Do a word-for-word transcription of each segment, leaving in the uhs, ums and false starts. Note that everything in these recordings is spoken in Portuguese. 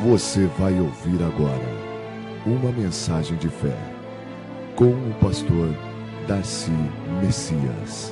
Você vai ouvir agora uma mensagem de fé com o pastor Darcy Messias.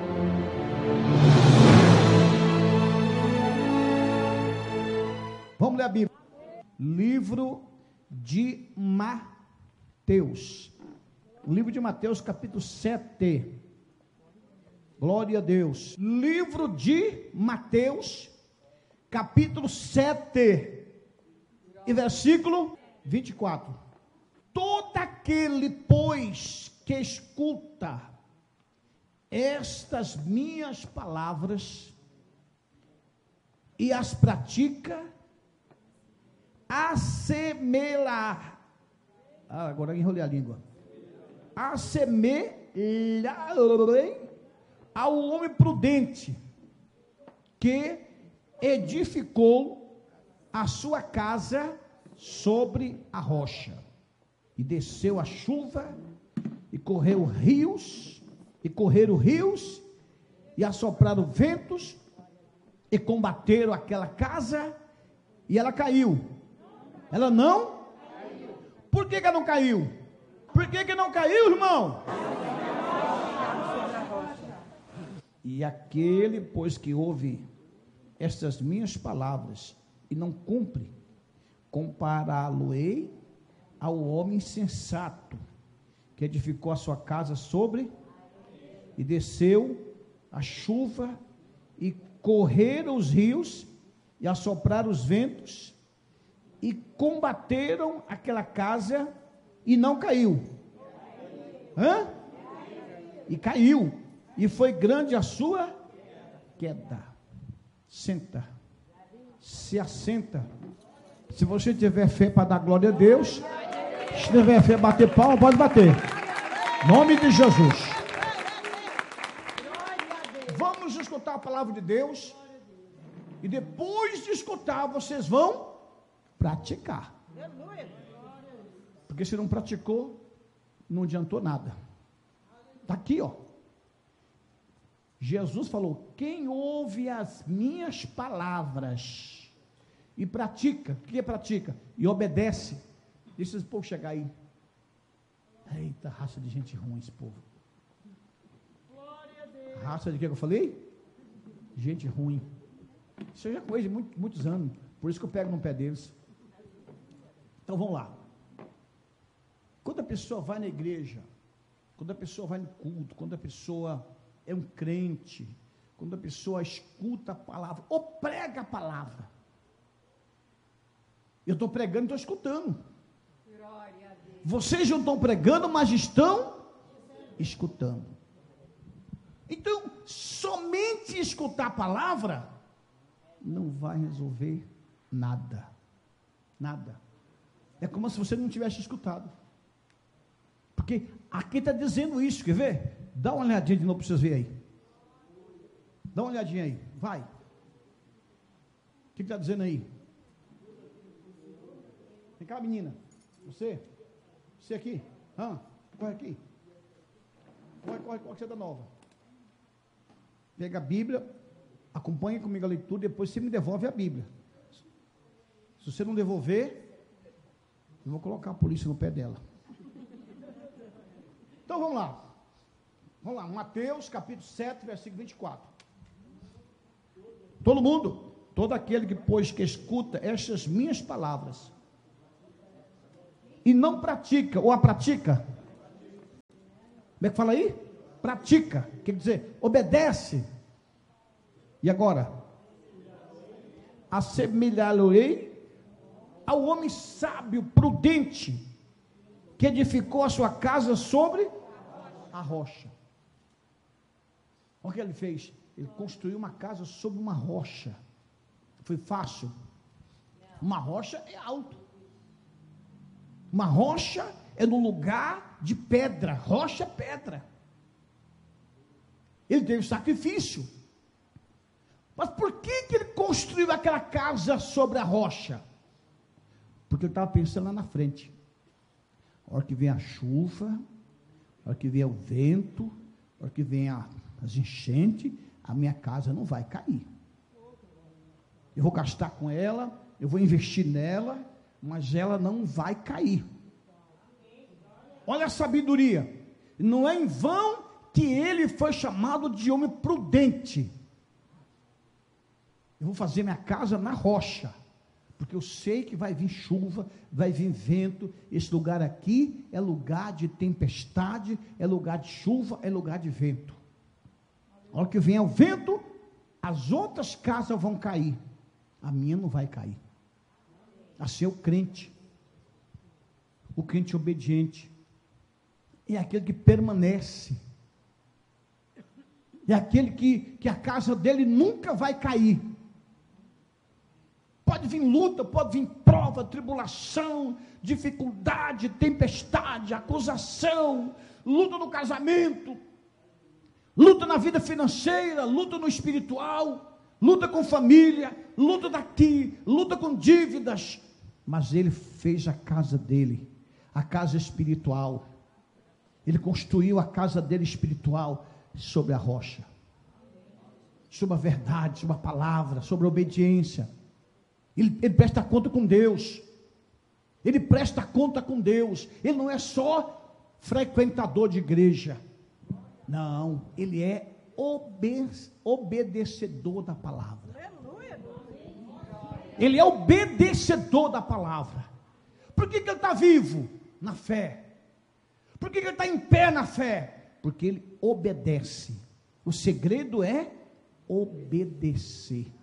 Vamos ler a Bíblia. Livro de Mateus. Livro de Mateus, capítulo sete. Glória a Deus. Livro de Mateus, capítulo sete. E versículo vinte e quatro. Todo aquele, pois, que escuta estas minhas palavras e as pratica, assemelhar, ah, agora enrolei a língua, assemelharei ao homem prudente que edificou a sua casa sobre a rocha, e desceu a chuva, e correu rios, e correram rios, e assopraram ventos, e combateram aquela casa, e ela caiu. Ela não? Por que que ela não caiu? Por que que não caiu, irmão? E aquele, pois, que ouve estas minhas palavras e não cumpre, compará-lo-ei ao homem insensato, que edificou a sua casa sobre, e desceu a chuva, e correram os rios, e assopraram os ventos, e combateram aquela casa, e não caiu. Hã? E caiu, e foi grande a sua queda. Senta, se assenta. Se você tiver fé para dar glória a Deus, se tiver fé para bater palma, pode bater. Nome de Jesus. Vamos escutar a palavra de Deus. E depois de escutar, vocês vão praticar. Porque se não praticou, não adiantou nada. Está aqui, ó. Jesus falou: quem ouve as minhas palavras e pratica, o que é pratica? E obedece. Deixa esse povo chegar aí. Eita, raça de gente ruim esse povo. Glória a Deus. Raça de que eu falei? Gente ruim. Isso eu já conheço de muito, muitos anos. Por isso que eu pego no pé deles. Então vamos lá. Quando a pessoa vai na igreja, quando a pessoa vai no culto, quando a pessoa é um crente, quando a pessoa escuta a palavra, ou prega a palavra. Eu estou pregando e estou escutando. Vocês não estão pregando, mas estão escutando. Então, somente escutar a palavra não vai resolver nada. Nada. É como se você não tivesse escutado. Porque aqui está dizendo isso, quer ver? Dá uma olhadinha de novo para vocês verem aí. Dá uma olhadinha aí, vai. O que está dizendo aí? Vem cá, menina. Você? Você aqui? Hã? Corre aqui. Corre, corre, corre, que você está nova. Pega a Bíblia, acompanha comigo a leitura, depois você me devolve a Bíblia. Se você não devolver, eu vou colocar a polícia no pé dela. Então vamos lá. Vamos lá, Mateus capítulo sete, versículo vinte e quatro. Todo mundo, todo aquele que, pois, que escuta estas minhas palavras e não pratica, ou a pratica, como é que fala aí? Pratica, quer dizer, obedece. E agora? Assemelhá-lo-ei ao homem sábio, prudente, que edificou a sua casa sobre a rocha. Olha o que ele fez. Ele construiu uma casa sobre uma rocha. Foi fácil? Uma rocha é alto. Uma rocha é no lugar de pedra. Rocha é pedra. Ele teve sacrifício. Mas por que que ele construiu aquela casa sobre a rocha? Porque ele estava pensando lá na frente. A hora que vem a chuva, a hora que vem o vento, a hora que vem a, as enchentes, a minha casa não vai cair. eu vou gastar com ela, eu vou investir nela, mas ela não vai cair. Olha a sabedoria. Não é em vão que ele foi chamado de homem prudente. Eu vou fazer minha casa na rocha, porque eu sei que vai vir chuva, vai vir vento. Esse lugar aqui é lugar de tempestade, é lugar de chuva, é lugar de vento. A hora que vier o vento, as outras casas vão cair, a minha não vai cair. Assim é o crente, o crente obediente, é aquele que permanece, é aquele que, que a casa dele nunca vai cair. Pode vir luta, pode vir prova, tribulação, dificuldade, tempestade, acusação, luta no casamento, luta na vida financeira, luta no espiritual, luta com família, luta daqui, luta com dívidas, mas ele fez a casa dele, a casa espiritual, ele construiu a casa dele espiritual sobre a rocha, sobre a verdade, sobre a palavra, sobre a obediência. Ele, ele presta conta com Deus, ele presta conta com Deus, ele não é só frequentador de igreja, não, ele é obe, obedecedor da palavra, ele é obedecedor da palavra. Por que, que ele está vivo? Na fé. Por que, que ele está em pé na fé? Porque ele obedece. O segredo é obedecer.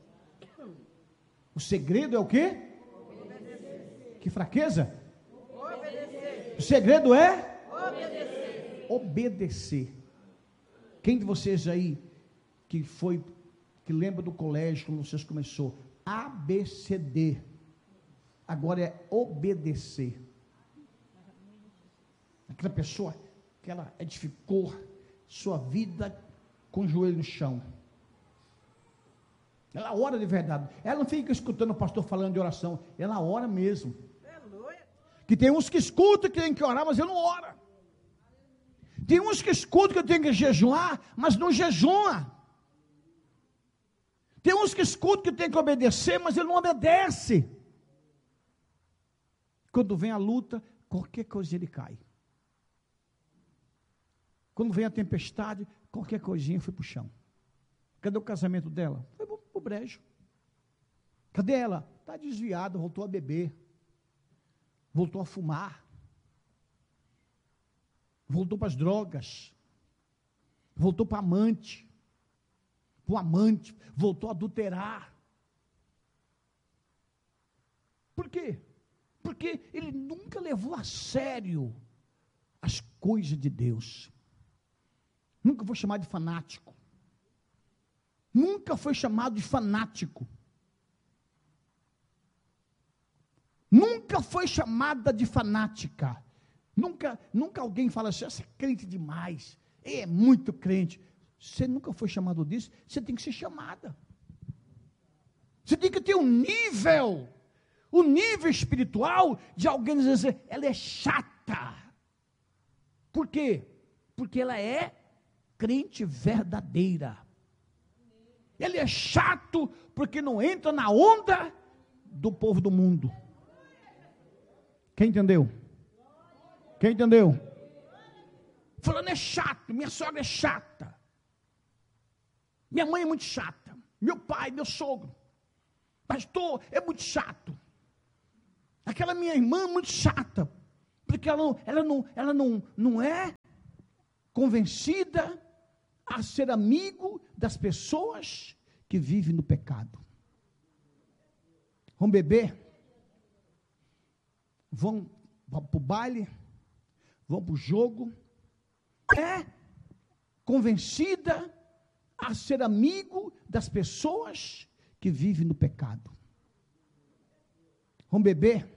O segredo é o quê? Obedecer. Que fraqueza? Obedecer. O segredo é? Obedecer. Obedecer. Quem de vocês aí que foi, que lembra do colégio, quando vocês começou? A B C D. Agora é obedecer. Aquela pessoa que ela edificou sua vida com o joelho no chão. Ela ora de verdade. Ela não fica escutando o pastor falando de oração. Ela ora mesmo. Que tem uns que escutam que tem que orar, mas ele não ora. Tem uns que escutam que tem que jejuar, mas não jejuma. Tem uns que escutam que tem que obedecer, mas ele não obedece. Quando vem a luta, qualquer coisa ele cai. Quando vem a tempestade, qualquer coisinha foi para o chão. Cadê o casamento dela? Foi para o brejo. Cadê ela? Está desviada, voltou a beber. Voltou a fumar. Voltou para as drogas. Voltou para amante. Para o amante. Voltou a adulterar. Por quê? Porque ele nunca levou a sério as coisas de Deus. Nunca foi chamado de fanático. Nunca foi chamado de fanático. Nunca foi chamada de fanática. Nunca, nunca alguém fala assim, essa é crente demais, é muito crente. Você nunca foi chamado disso, você tem que ser chamada. Você tem que ter um nível, o um nível espiritual de alguém dizer, ela é chata. Por quê? Porque ela é crente verdadeira. Ele é chato porque não entra na onda do povo do mundo. Quem entendeu? Quem entendeu? Fulano é chato, minha sogra é chata. Minha mãe é muito chata. Meu pai, meu sogro. Pastor, é muito chato. Aquela minha irmã é muito chata. Porque ela não, ela não, ela não, não é convencida a ser amigo das pessoas que vivem no pecado. Vão beber, vão para o baile, vão para o jogo, é convencida a ser amigo das pessoas que vivem no pecado. Vão beber,